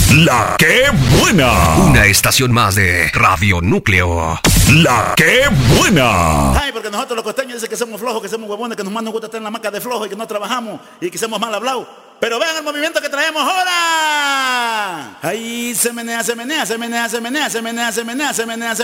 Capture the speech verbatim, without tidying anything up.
La que buena. Una estación más de Radio Núcleo. La que buena. Ay, porque nosotros los costeños dicen que somos flojos, que somos huevones, que nos más nos gusta estar en la maca de flojo y que no trabajamos y que somos mal hablados. Pero vean el movimiento que traemos ahora. Ahí se menea, se menea, se menea, se menea, se menea, se menea, se menea, se menea.